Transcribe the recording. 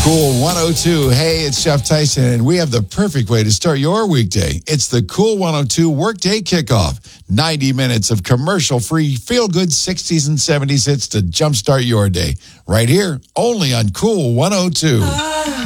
Cool 102. Hey, it's Jeff Tyson, and we have the perfect way to start your weekday. It's the Cool 102 Workday Kickoff. 90 minutes of commercial-free, feel-good 60s and 70s hits to jumpstart your day. Right here, only on Cool 102.